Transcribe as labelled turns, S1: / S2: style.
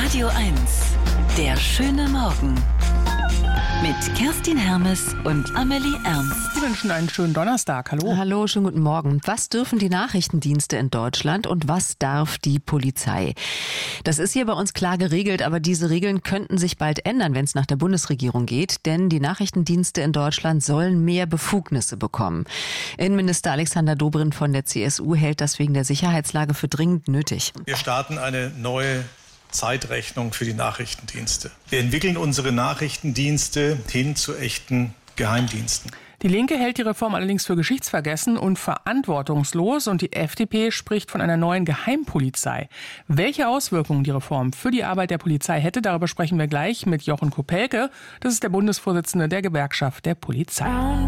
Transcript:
S1: Radio 1, der schöne Morgen. Mit Kerstin Hermes und Amelie Ernst.
S2: Wir wünschen einen schönen Donnerstag. Hallo.
S3: Hallo, schönen guten Morgen. Was dürfen die Nachrichtendienste in Deutschland und was darf die Polizei? Das ist hier bei uns klar geregelt, aber diese Regeln könnten sich bald ändern, wenn es nach der Bundesregierung geht. Denn die Nachrichtendienste in Deutschland sollen mehr Befugnisse bekommen. Innenminister Alexander Dobrindt von der CSU hält das wegen der Sicherheitslage für dringend nötig.
S4: Wir starten eine neue Zeitrechnung für die Nachrichtendienste. Wir entwickeln unsere Nachrichtendienste hin zu echten Geheimdiensten.
S2: Die Linke hält die Reform allerdings für geschichtsvergessen und verantwortungslos und die FDP spricht von einer neuen Geheimpolizei. Welche Auswirkungen die Reform für die Arbeit der Polizei hätte, darüber sprechen wir gleich mit Jochen Kopelke. Das ist der Bundesvorsitzende der Gewerkschaft der Polizei.